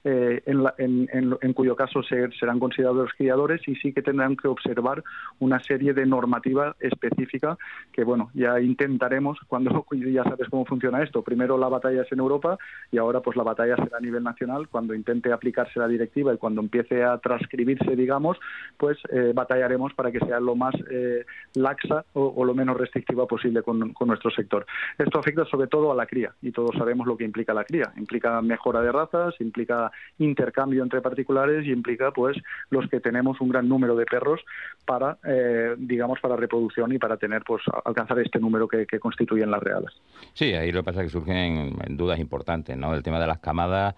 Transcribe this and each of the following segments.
en cuyo caso serán considerados criadores, y sí que tendrán que observar una serie de normativa específica que, bueno, ya intentaremos cuando ya sabes cómo funciona esto. Primero la batalla es en Europa y ahora pues la batalla será a nivel nacional. Cuando intente aplicarse la directiva y cuando empiece a transcribirse, digamos, pues batallaremos para que sea lo más laxa o lo menos restrictiva posible con nuestro sector. Esto afecta sobre todo a la cría, y todos sabemos lo que implica la cría. Implica mejora de razas, implica intercambio entre particulares y implica pues los que tenemos un gran número de perros para, digamos, para reproducción y para tener, pues, alcanzar este número que constituyen las reales. Sí, ahí lo que pasa es que surgen dudas importantes, ¿no? El tema de las camadas,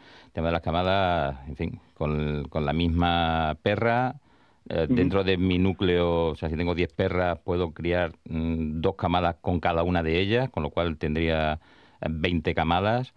en fin, con la misma perra, dentro de mi núcleo, o sea, si tengo 10 perras, puedo criar 2 camadas con cada una de ellas, con lo cual tendría 20 camadas.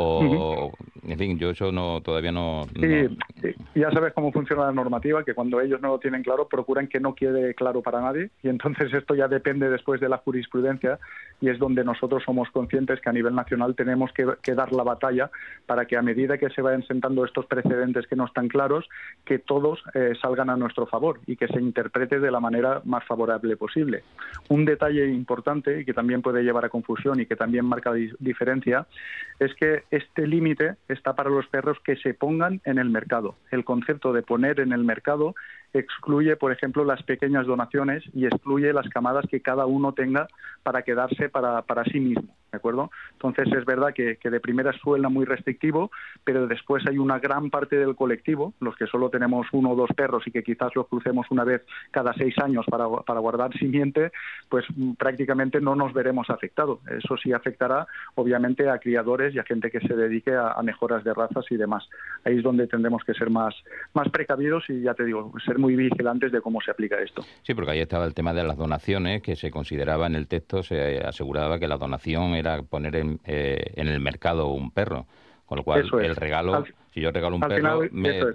O, en fin, yo eso todavía no... Sí, ya sabes cómo funciona la normativa, que cuando ellos no lo tienen claro, procuran que no quede claro para nadie, y entonces esto ya depende después de la jurisprudencia, y es donde nosotros somos conscientes que a nivel nacional tenemos que dar la batalla para que, a medida que se vayan sentando estos precedentes que no están claros, que todos salgan a nuestro favor y que se interprete de la manera más favorable posible. Un detalle importante, y que también puede llevar a confusión y que también marca diferencia, es que este límite está para los perros que se pongan en el mercado. El concepto de poner en el mercado excluye, por ejemplo, las pequeñas donaciones y excluye las camadas que cada uno tenga para quedarse para sí mismo, ¿de acuerdo? Entonces es verdad que de primera suena muy restrictivo, pero después hay una gran parte del colectivo, los que solo tenemos 1 o 2 perros y que quizás los crucemos una vez cada 6 años para guardar simiente, pues prácticamente no nos veremos afectados. Eso sí afectará, obviamente, a criadores y a gente que se dedique a mejoras de razas y demás. Ahí es donde tendremos que ser más precavidos y, ya te digo, ser muy vigilantes de cómo se aplica esto. Sí, porque ahí estaba el tema de las donaciones, que se consideraba en el texto, se aseguraba que la donación era poner en el mercado un perro. Con lo cual, el regalo, si yo regalo un perro,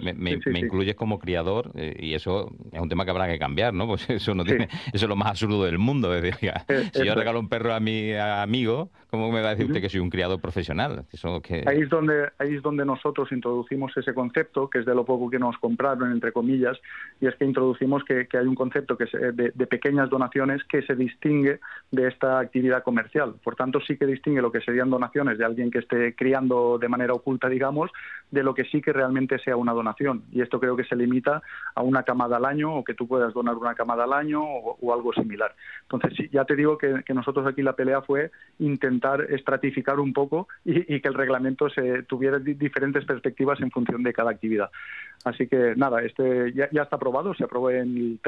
me incluyes como criador, y eso es un tema que habrá que cambiar, ¿no? Pues eso no tiene, eso es lo más absurdo del mundo. Es decir, si yo regalo un perro a mi amigo, ¿cómo me va a decir usted que soy un criador profesional? Ahí es donde nosotros introducimos ese concepto, que es de lo poco que nos compraron, entre comillas, y es que introducimos que hay un concepto que es de pequeñas donaciones que se distingue de esta actividad comercial. Por tanto, sí que distingue lo que serían donaciones de alguien que esté criando de manera oculta, digamos, de lo que sí que realmente sea una donación. Y esto creo que se limita a una camada al año, o que tú puedas donar una camada al año o algo similar. Entonces, sí, ya te digo que nosotros aquí la pelea fue intentar estratificar un poco y que el reglamento tuviera diferentes perspectivas en función de cada actividad. Así que nada, ya está aprobado, se aprobó en el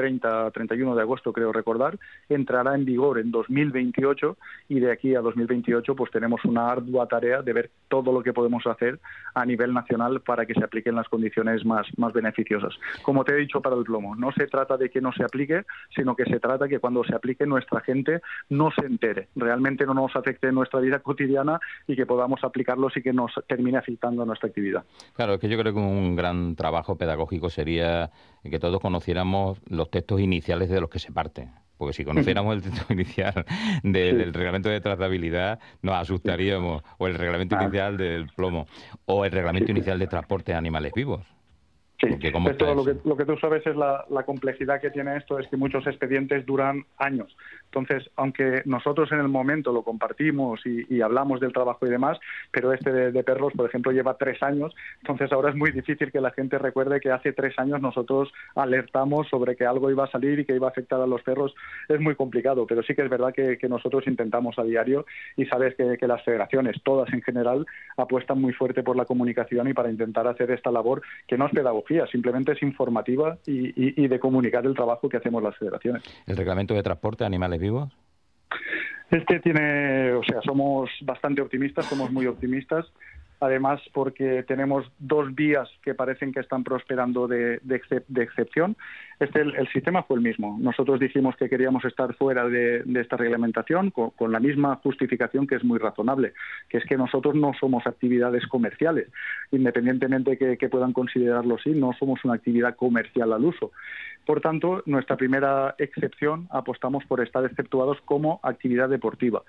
31 de agosto, creo recordar, entrará en vigor en 2028, y de aquí a 2028 pues tenemos una ardua tarea de ver todo lo que podemos hacer a nivel nacional para que se apliquen las condiciones más beneficiosas. Como te he dicho para el plomo, no se trata de que no se aplique, sino que se trata que cuando se aplique nuestra gente no se entere, realmente no nos afecte en nuestra vida cotidiana y que podamos aplicarlos y que nos termine afectando a nuestra actividad. Claro, es que yo creo que un gran trabajo pedagógico sería que todos conociéramos los textos iniciales de los que se parte. Porque si conociéramos el texto inicial del reglamento de trazabilidad, nos asustaríamos. O el reglamento inicial del plomo. O el reglamento inicial de transporte de animales vivos. Sí, esto, lo que tú sabes es la complejidad que tiene esto, es que muchos expedientes duran años. Entonces, aunque nosotros en el momento lo compartimos y hablamos del trabajo y demás, pero este de perros, por ejemplo, lleva 3 años, entonces ahora es muy difícil que la gente recuerde que hace 3 años nosotros alertamos sobre que algo iba a salir y que iba a afectar a los perros. Es muy complicado, pero sí que es verdad que nosotros intentamos a diario, y sabes que las federaciones, todas en general, apuestan muy fuerte por la comunicación y para intentar hacer esta labor que no es pedagogía, simplemente es informativa y de comunicar el trabajo que hacemos las federaciones. ¿El reglamento de transporte de animales vivos? Somos bastante optimistas, somos muy optimistas. Además, porque tenemos 2 vías que parecen que están prosperando de excepción. El sistema fue el mismo. Nosotros dijimos que queríamos estar fuera de esta reglamentación con la misma justificación, que es muy razonable, que es que nosotros no somos actividades comerciales. Independientemente que puedan considerarlo así, no somos una actividad comercial al uso. Por tanto, nuestra primera excepción apostamos por estar exceptuados como actividad deportiva.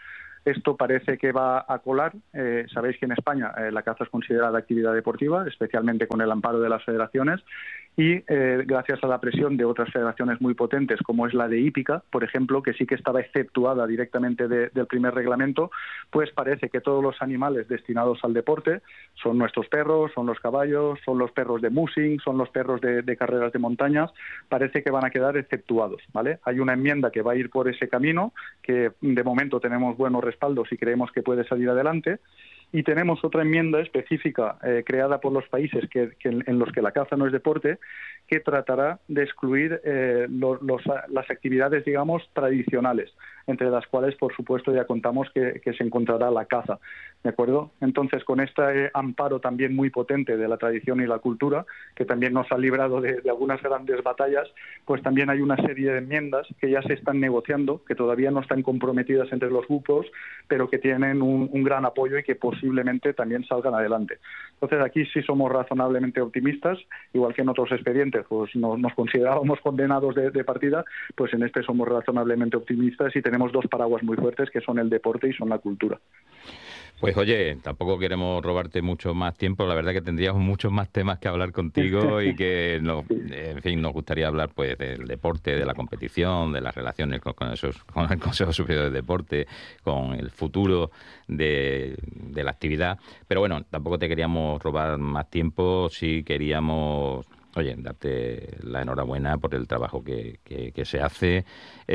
Esto parece que va a colar. Sabéis que en España la caza es considerada actividad deportiva, especialmente con el amparo de las federaciones, y gracias a la presión de otras federaciones muy potentes, como es la de hípica, por ejemplo, que sí que estaba exceptuada directamente del primer reglamento, pues parece que todos los animales destinados al deporte, son nuestros perros, son los caballos, son los perros de musing, son los perros de carreras de montañas, parece que van a quedar exceptuados, ¿vale? Hay una enmienda que va a ir por ese camino, que de momento tenemos buenos respaldos y creemos que puede salir adelante. Y tenemos otra enmienda específica creada por los países en los que la caza no es deporte, que tratará de excluir las actividades, digamos, tradicionales, entre las cuales, por supuesto, ya contamos que se encontrará la caza, ¿de acuerdo? Entonces, con este amparo también muy potente de la tradición y la cultura, que también nos ha librado de algunas grandes batallas, pues también hay una serie de enmiendas que ya se están negociando, que todavía no están comprometidas entre los grupos, pero que tienen un gran apoyo y que posiblemente también salgan adelante. Entonces, aquí sí somos razonablemente optimistas, igual que en otros expedientes, pues nos considerábamos condenados de partida, pues en este somos razonablemente optimistas y tenemos dos paraguas muy fuertes, que son el deporte y son la cultura. Pues oye, tampoco queremos robarte mucho más tiempo. La verdad que tendríamos muchos más temas que hablar contigo y que, en fin, nos gustaría hablar pues del deporte, de la competición, de las relaciones con el Consejo Superior de Deporte, con el futuro de la actividad. Pero bueno, tampoco te queríamos robar más tiempo. Sí queríamos, oye, darte la enhorabuena por el trabajo que se hace.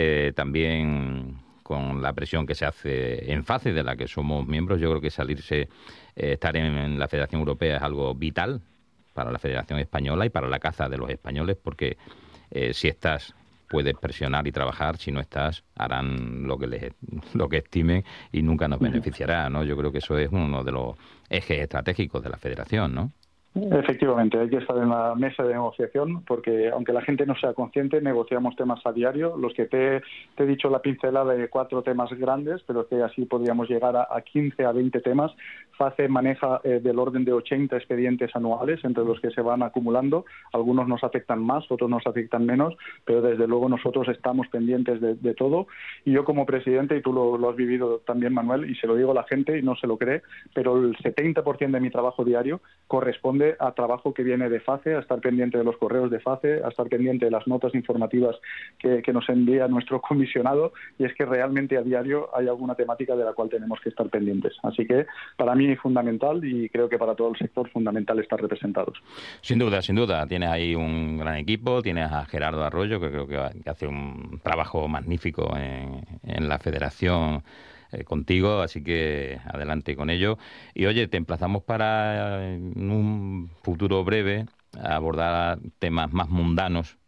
También con la presión que se hace en FACE, de la que somos miembros, yo creo que estar en la Federación Europea es algo vital para la Federación Española y para la caza de los españoles, porque si estás, puedes presionar y trabajar; si no estás, harán lo que estimen y nunca nos beneficiará, ¿no? Yo creo que eso es uno de los ejes estratégicos de la Federación, ¿no? Efectivamente, hay que estar en la mesa de negociación, porque aunque la gente no sea consciente, negociamos temas a diario. Los que te he dicho la pincelada de 4 temas grandes, pero que así podríamos llegar a 15, a 20 temas. FACE maneja del orden de 80 expedientes anuales entre los que se van acumulando. Algunos nos afectan más, otros nos afectan menos, pero desde luego nosotros estamos pendientes de todo. Y yo como presidente, y tú lo has vivido también, Manuel, y se lo digo a la gente y no se lo cree, pero el 70% de mi trabajo diario corresponde a trabajo que viene de FACE, a estar pendiente de los correos de FACE, a estar pendiente de las notas informativas que nos envía nuestro comisionado, y es que realmente a diario hay alguna temática de la cual tenemos que estar pendientes. Así que para mí es fundamental, y creo que para todo el sector fundamental estar representados. Sin duda, sin duda. Tienes ahí un gran equipo, tienes a Gerardo Arroyo, que creo que hace un trabajo magnífico en la Federación contigo, así que adelante con ello. Y oye, te emplazamos para en un futuro breve a abordar temas más mundanos.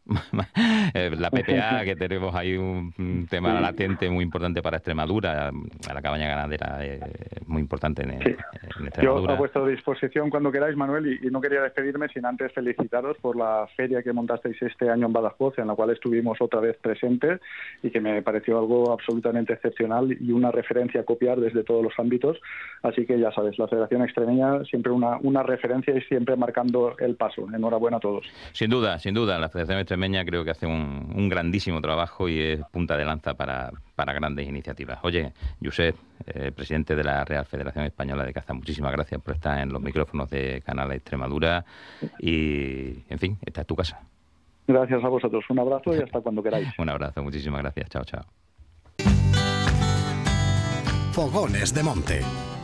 La PPA, que tenemos ahí un tema latente muy importante para Extremadura, a la cabaña ganadera muy importante en Extremadura. Yo a vuestra disposición cuando queráis, Manuel, y no quería despedirme sin antes felicitaros por la feria que montasteis este año en Badajoz, en la cual estuvimos otra vez presentes y que me pareció algo absolutamente excepcional y una referencia a copiar desde todos los ámbitos. Así que ya sabes, la Federación Extremeña siempre una referencia y siempre marcando el paso. Enhorabuena a todos. Sin duda, la Federación Extremeña creo que hace un grandísimo trabajo y es punta de lanza para grandes iniciativas. Oye, Josep, presidente de la Real Federación Española de Caza, muchísimas gracias por estar en los micrófonos de Canal Extremadura y, en fin, esta es tu casa. Gracias a vosotros. Un abrazo y hasta cuando queráis. Un abrazo, muchísimas gracias. Chao, chao. Fogones de Monte.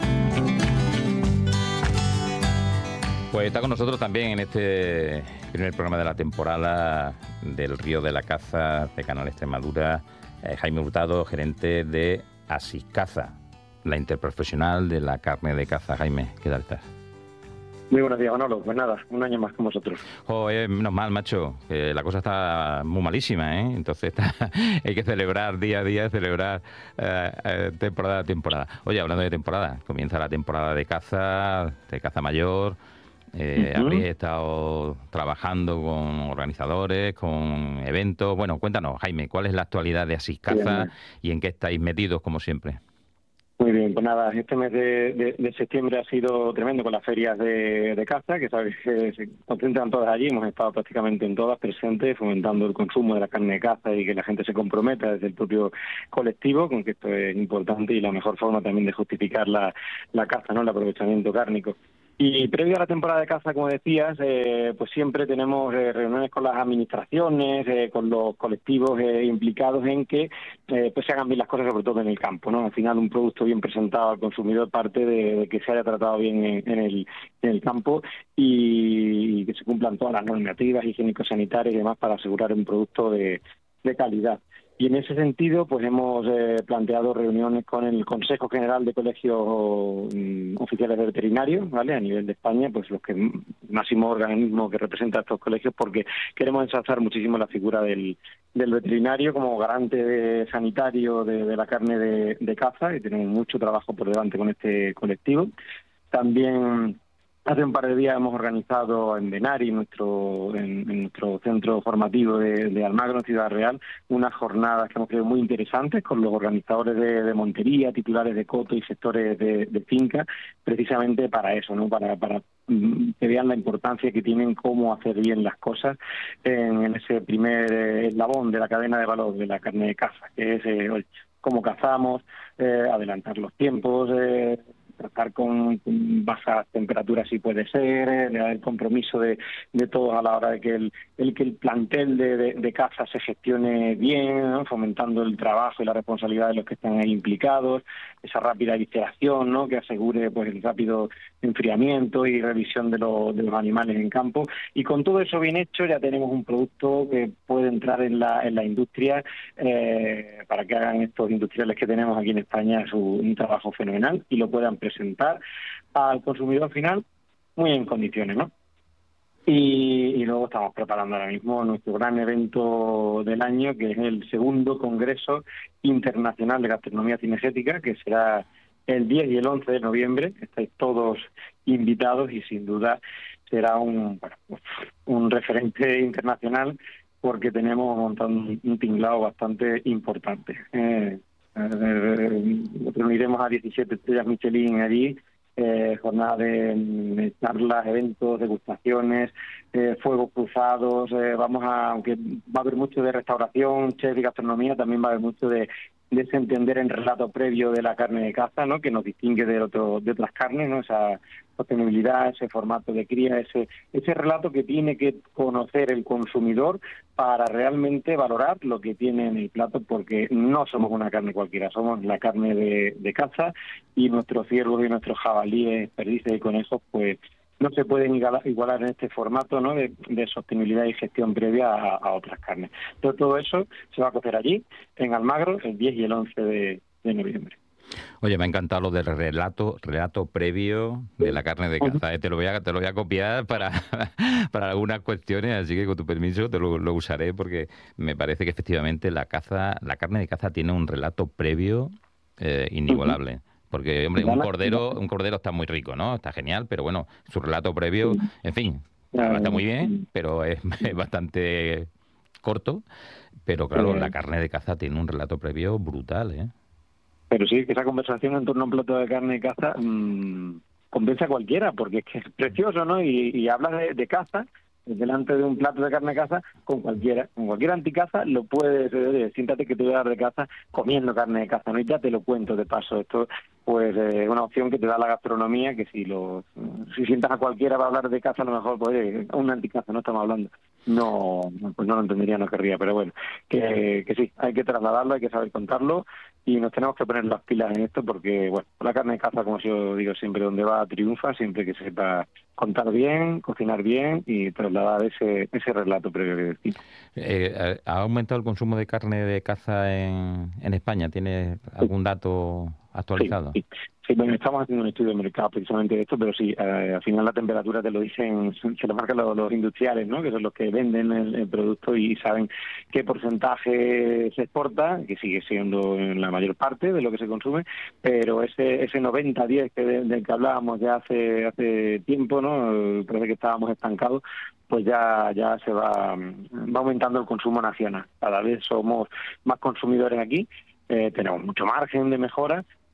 Pues está con nosotros también en este primer programa de la temporada del Río de la Caza de Canal Extremadura, Jaime Hurtado, gerente de Asiscaza, la interprofesional de la carne de caza. Jaime, ¿qué tal estás? Muy buenos días, Manolo. Pues nada, un año más con vosotros. Joder, menos mal, macho, que la cosa está muy malísima, ¿eh? Entonces hay que celebrar día a día, celebrar temporada a temporada. Oye, hablando de temporada, comienza la temporada de caza mayor. Habréis estado trabajando con organizadores, con eventos. Bueno, cuéntanos, Jaime, ¿cuál es la actualidad de Asiscaza y en qué estáis metidos, como siempre? Muy bien, pues nada, este mes de septiembre ha sido tremendo con las ferias de caza, que sabes que se concentran todas allí. Hemos estado prácticamente en todas presentes, fomentando el consumo de la carne de caza y que la gente se comprometa desde el propio colectivo, con que esto es importante y la mejor forma también de justificar la caza, ¿no? El aprovechamiento cárnico. Y previo a la temporada de caza, como decías, pues siempre tenemos reuniones con las administraciones, con los colectivos implicados en que pues se hagan bien las cosas, sobre todo en el campo, ¿no? Al final, un producto bien presentado al consumidor parte de que se haya tratado bien en el campo y que se cumplan todas las normativas higiénico-sanitarias y demás para asegurar un producto de calidad. Y en ese sentido, pues hemos planteado reuniones con el Consejo General de Colegios Oficiales de Veterinarios, ¿vale? A nivel de España, pues los que máximo organismo que representa a estos colegios, porque queremos ensalzar muchísimo la figura del veterinario como garante sanitario de la carne de caza, y tenemos mucho trabajo por delante con este colectivo. También hace un par de días hemos organizado en Benari, en nuestro centro formativo de Almagro, en Ciudad Real, unas jornadas que hemos creído muy interesantes con los organizadores de montería, titulares de coto y sectores de finca, precisamente para eso, ¿no? Para que vean la importancia que tienen cómo hacer bien las cosas en ese primer eslabón de la cadena de valor de la carne de caza, que es cómo cazamos, adelantar los tiempos, tratar con bajas temperaturas si puede ser, el compromiso de todos a la hora de que el plantel de caza se gestione bien, ¿no? Fomentando el trabajo y la responsabilidad de los que están ahí implicados, esa rápida visceración, ¿no? Que asegure pues el rápido enfriamiento y revisión de los animales en campo. Y con todo eso bien hecho ya tenemos un producto que puede entrar en la industria para que hagan estos industriales que tenemos aquí en España un trabajo fenomenal y lo puedan presentar al consumidor final muy en condiciones, ¿no? Y luego estamos preparando ahora mismo nuestro gran evento del año, que es el segundo Congreso Internacional de Gastronomía Cinegética, que será el 10 y el 11 de noviembre. Estáis todos invitados y sin duda será un referente internacional, porque tenemos montado un tinglado bastante importante. Reuniremos a 17 estrellas Michelin allí, jornada de charlas, eventos, degustaciones, fuegos cruzados, aunque va a haber mucho de restauración, chef y gastronomía, también va a haber mucho de ese entender en relato previo de la carne de caza, ¿no? Que nos distingue de otras carnes, ¿no? Esa sostenibilidad, ese formato de cría, ese relato que tiene que conocer el consumidor para realmente valorar lo que tiene en el plato, porque no somos una carne cualquiera, somos la carne de caza, y nuestros ciervos y nuestros jabalíes, perdices y conejos, pues no se pueden igualar en este formato, ¿no? de sostenibilidad y gestión previa a otras carnes. Entonces, todo eso se va a cocer allí, en Almagro, el 10 y el 11 de noviembre. Oye, me ha encantado lo del relato previo de la carne de caza. Te lo voy a copiar para algunas cuestiones, así que con tu permiso te lo usaré, porque me parece que efectivamente la carne de caza tiene un relato previo inigualable. Porque, hombre, un cordero está muy rico, ¿no? Está genial, pero bueno, su relato previo, en fin, está muy bien, pero es bastante corto. Pero claro, la carne de caza tiene un relato previo brutal, ¿eh? Pero sí, que esa conversación en torno a un plato de carne de caza convence a cualquiera, porque es que es precioso, ¿no? Y hablas de caza delante de un plato de carne de caza con cualquier anticaza lo puedes, siéntate que te voy a dar de caza comiendo carne de caza, ¿no? Y ya te lo cuento de paso. Esto pues es una opción que te da la gastronomía, que si sientas a cualquiera para hablar de caza, a lo mejor pues un anticaza, no estamos hablando. No, pues no lo entendería, no querría, pero bueno, que sí, hay que trasladarlo, hay que saber contarlo, y nos tenemos que poner las pilas en esto, porque bueno, la carne de caza, como yo digo siempre, donde va triunfa, siempre que se sepa contar bien, cocinar bien y trasladar ese relato previo que decimos. ¿Ha aumentado el consumo de carne de caza en España? ¿Tienes algún dato actualizado? Sí, bueno, estamos haciendo un estudio de mercado precisamente de esto, pero sí, al final la temperatura te lo dicen, se lo marcan los industriales, ¿no? Que son los que venden el producto y saben qué porcentaje se exporta, que sigue siendo la mayor parte de lo que se consume, pero ese 90-10 del que hablábamos ya hace tiempo, ¿no? Parece que estábamos estancados, pues ya se va aumentando el consumo nacional. Cada vez somos más consumidores aquí, tenemos mucho margen de mejora,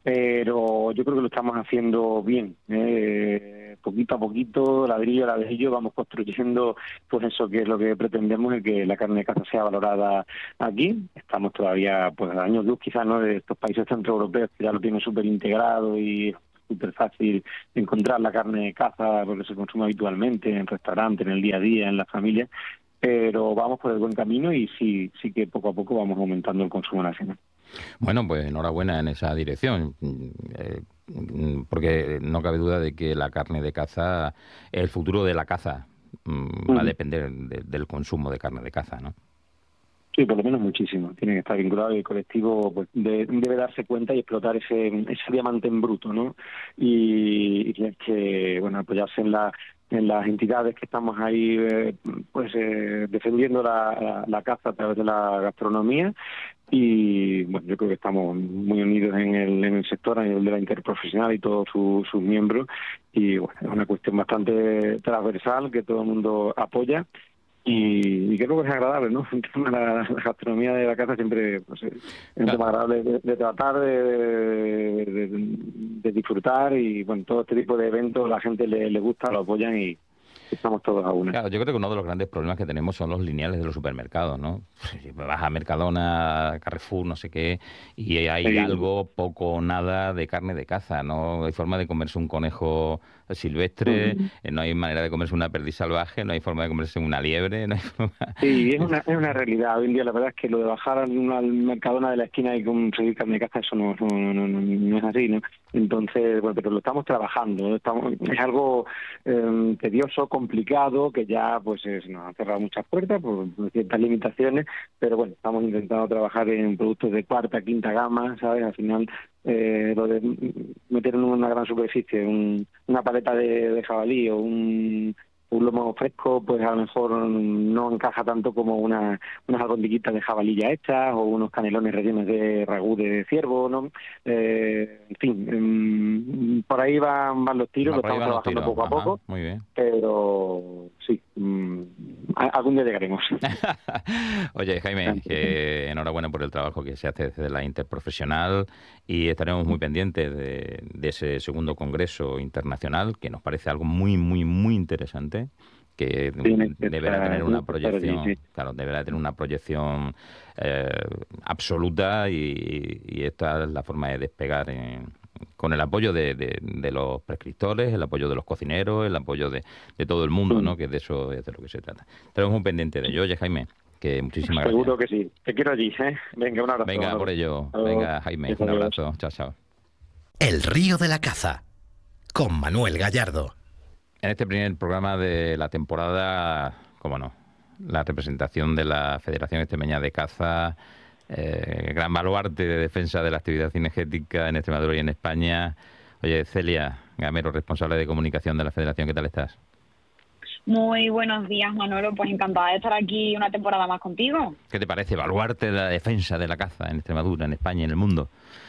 pero yo creo que lo estamos haciendo bien. Poquito a poquito, ladrillo a ladrillo, vamos construyendo pues eso que es lo que pretendemos, el que la carne de caza sea valorada aquí. Estamos todavía pues a años luz quizás, ¿no?, de estos países centroeuropeos que ya lo tienen súper integrado y súper fácil encontrar la carne de caza porque se consume habitualmente en restaurantes, en el día a día, en las familias, pero vamos por el buen camino y sí que poco a poco vamos aumentando el consumo nacional. Bueno, pues enhorabuena en esa dirección, porque no cabe duda de que la carne de caza, el futuro de la caza va a depender del consumo de carne de caza, ¿no? Sí, por lo menos muchísimo. Tiene que estar vinculado y el colectivo pues, debe darse cuenta y explotar ese diamante en bruto, ¿no? Y que, bueno, apoyarse en las entidades que estamos ahí defendiendo la caza a través de la gastronomía. Y bueno, yo creo que estamos muy unidos en el sector a nivel de la interprofesional y todos sus miembros, y bueno, es una cuestión bastante transversal que todo el mundo apoya y creo que es agradable, ¿no? El tema de la gastronomía de la caza siempre pues, es un tema agradable de tratar, de disfrutar, y bueno, todo este tipo de eventos la gente le gusta, lo apoyan y estamos todos a una. Claro, yo creo que uno de los grandes problemas que tenemos son los lineales de los supermercados, ¿no? Vas a Mercadona, Carrefour, no sé qué, y hay algo, poco o nada de carne de caza, ¿no? Hay forma de comerse un conejo silvestre, no hay manera de comerse una perdiz salvaje, no hay forma de comerse una liebre, no hay forma... Sí, es una realidad. Hoy en día la verdad es que lo de bajar al Mercadona de la esquina y conseguir carne de caza, eso no es así, ¿no? Entonces, bueno, pero lo estamos trabajando, es algo tedioso, complicado, que ya pues nos han cerrado muchas puertas por ciertas limitaciones, pero bueno, estamos intentando trabajar en productos de cuarta, quinta gama, ¿sabes? Al final lo de meter en una gran superficie una paleta de jabalí o un lomo fresco, pues a lo mejor no encaja tanto como unas albondiguitas de jabalí ya hechas o unos canelones rellenos de ragú de ciervo, ¿no? En fin, por ahí van los tiros, lo estamos trabajando poco a poco. Muy bien. Pero sí, algún día llegaremos. Oye, Jaime, que enhorabuena por el trabajo que se hace desde la Interprofesional, y estaremos muy pendientes de ese segundo congreso internacional, que nos parece algo muy, muy, muy interesante, que deberá tener una proyección, claro, deberá tener una proyección absoluta, y esta es la forma de despegar con el apoyo de los prescriptores, el apoyo de los cocineros, el apoyo de todo el mundo, ¿no? Que de eso es de lo que se trata. Estaremos muy pendientes de ello. Oye, Jaime, que muchísimas gracias. Seguro que sí. Te quiero allí, ¿eh? Venga, un abrazo. Venga, por ello. Venga, Jaime, un abrazo. Chao, chao. El río de la caza, con Manuel Gallardo. En este primer programa de la temporada, cómo no, la representación de la Federación Extremeña de Caza, gran baluarte de defensa de la actividad cinegética en Extremadura y en España. Oye, Celia Gamero, responsable de comunicación de la Federación, ¿qué tal estás? Muy buenos días, Manolo. Pues encantada de estar aquí una temporada más contigo. ¿Qué te parece baluarte de la defensa de la caza en Extremadura, en España y en el mundo?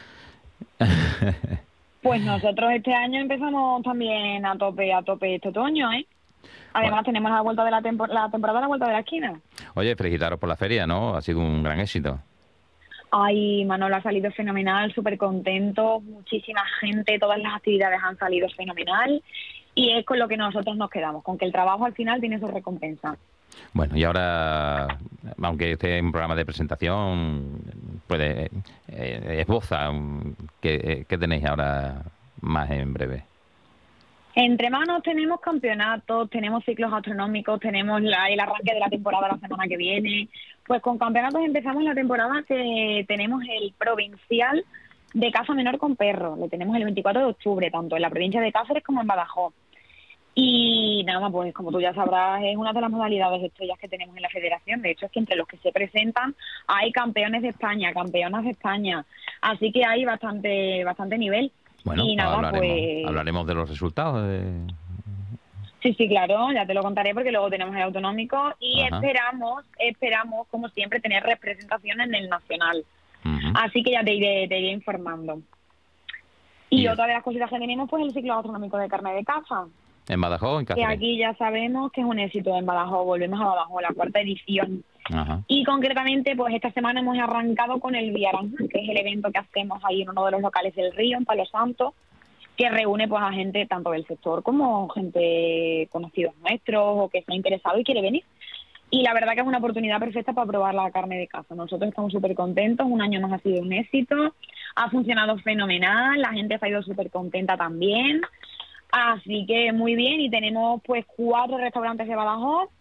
Pues nosotros este año empezamos también a tope este otoño, ¿eh? Además tenemos la vuelta de la temporada a la vuelta de la esquina. Oye, felicitaros por la feria, ¿no? Ha sido un gran éxito. Ay, Manolo, ha salido fenomenal, súper contento, muchísima gente, todas las actividades han salido fenomenal, y es con lo que nosotros nos quedamos, con que el trabajo al final tiene su recompensa. Bueno, y ahora, aunque esté en un programa de presentación, puede esboza, ¿qué tenéis ahora más en breve? Entre manos tenemos campeonatos, tenemos ciclos astronómicos, tenemos el arranque de la temporada la semana que viene. Pues con campeonatos empezamos la temporada que tenemos el provincial de caza menor con perro. Lo tenemos el 24 de octubre, tanto en la provincia de Cáceres como en Badajoz. Y nada, pues como tú ya sabrás, es una de las modalidades estrellas que tenemos en la federación. De hecho, es que entre los que se presentan hay campeones de España, campeonas de España. Así que hay bastante nivel. Bueno, y nada, hablaremos de los resultados. Sí, claro, ya te lo contaré porque luego tenemos el autonómico y esperamos, como siempre, tener representación en el nacional. Así que ya te iré informando. Y otra de las cositas que tenemos, pues el ciclo gastronómico de carne de caza. ¿En Badajoz, en Cáceres? Que aquí ya sabemos que es un éxito en Badajoz. Volvemos a Badajoz, la 4ª edición. Ajá. Y concretamente, pues esta semana hemos arrancado con el Viaranja, que es el evento que hacemos ahí en uno de los locales del Río, en Palo Santo, que reúne pues a gente tanto del sector como gente conocidos nuestros o que se ha interesado y quiere venir. Y la verdad que es una oportunidad perfecta para probar la carne de caza. Nosotros estamos súper contentos, un año más ha sido un éxito, ha funcionado fenomenal, la gente se ha ido súper contenta también, así que muy bien. Y tenemos pues 4 restaurantes de Badajoz,